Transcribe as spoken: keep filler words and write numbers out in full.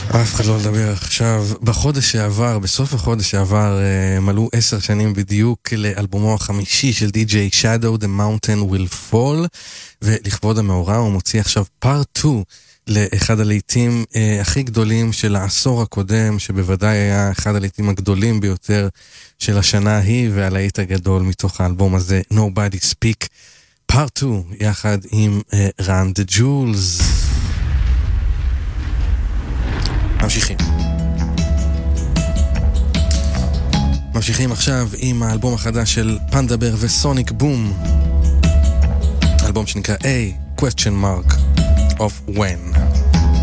אף אחד לא לדבר עכשיו. בחודש שעבר, בסוף החודש שעבר, מלאו עשר שנים בדיוק לאלבומו החמישי של די-ג'יי Shadow, The Mountain Will Fall, ולכבוד המאורע הוא מוציא עכשיו פארט שתיים לאחד הלהיטים אה, הכי גדולים של העשור הקודם, שבוודאי היה אחד הלהיטים הגדולים ביותר של השנה ההיא, והלהיט הגדול מתוך האלבום הזה, Nobody Speak, פארט שתיים, יחד עם אה, Run the Jewels. ממשיכים. ממשיכים עכשיו עם האלבום החדש של פנדבר וסוניק בום. אלבום שנקרא A Question Mark of When.